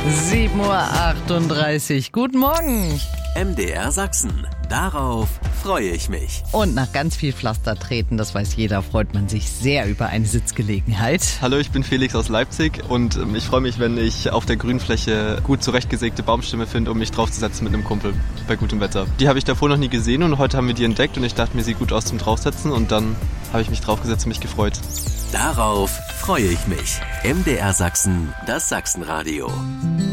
7:38 Uhr. Guten Morgen. MDR Sachsen. Darauf freue ich mich. Und nach ganz viel Pflaster treten, das weiß jeder, freut man sich sehr über eine Sitzgelegenheit. Hallo, ich bin Felix aus Leipzig und ich freue mich, wenn ich auf der Grünfläche gut zurechtgesägte Baumstämme finde, um mich draufzusetzen mit einem Kumpel bei gutem Wetter. Die habe ich davor noch nie gesehen und heute haben wir die entdeckt und ich dachte mir, sieht gut aus zum Draufsetzen und dann habe ich mich draufgesetzt und mich gefreut. Darauf freue ich mich. MDR Sachsen, das Sachsenradio.